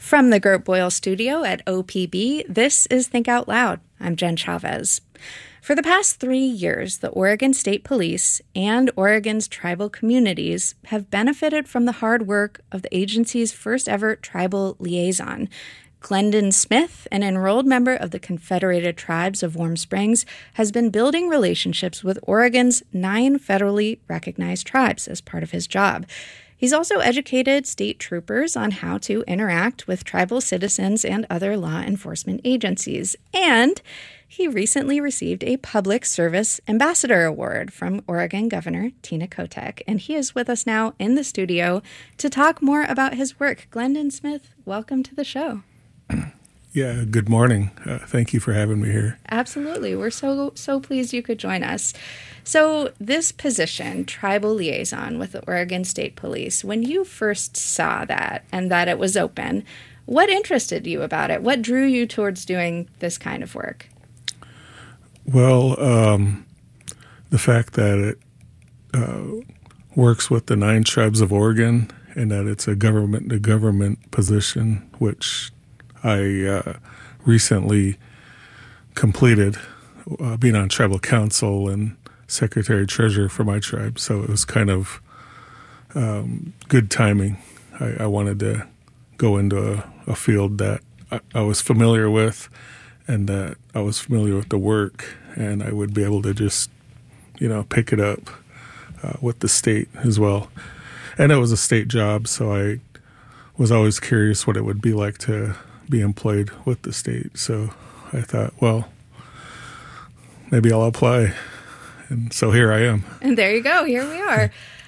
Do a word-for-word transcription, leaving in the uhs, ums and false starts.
From the Gert Boyle studio at O P B, this is Think Out Loud. I'm Jen Chavez. For the past three years, the Oregon State Police and Oregon's tribal communities have benefited from the hard work of the agency's first ever tribal liaison. Glendon Smith, an enrolled member of the Confederated Tribes of Warm Springs, has been building relationships with Oregon's nine federally recognized tribes as part of his job. He's also educated state troopers on how to interact with tribal citizens and other law enforcement agencies. And he recently received a Public Service Ambassador Award from Oregon Governor Tina Kotek. And he is with us now in the studio to talk more about his work. Glendon Smith, welcome to the show. Yeah, good morning. Uh, thank you for having me here. Absolutely. We're so, so pleased you could join us. So this position, tribal liaison with the Oregon State Police, when you first saw that and that it was open, what interested you about it? What drew you towards doing this kind of work? Well, um, the fact that it uh, works with the nine tribes of Oregon and that it's a government-to-government position, which I uh, recently completed uh, being on tribal council and secretary treasurer for my tribe. So it was kind of um, good timing. I, I wanted to go into a, a field that I, I was familiar with and that I was familiar with the work, and I would be able to just, you know, pick it up uh, with the state as well. And it was a state job, so I was always curious what it would be like to be employed with the state. So I thought, well, maybe I'll apply. And so here I am. And there you go. Here we are.